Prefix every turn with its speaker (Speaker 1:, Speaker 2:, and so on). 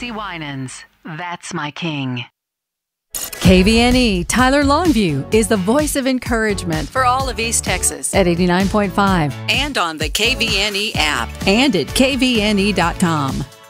Speaker 1: Tracy Winans. That's my king.
Speaker 2: KVNE Tyler Longview is the voice of encouragement for all of East Texas at 89.5 and on the KVNE app and at kvne.com.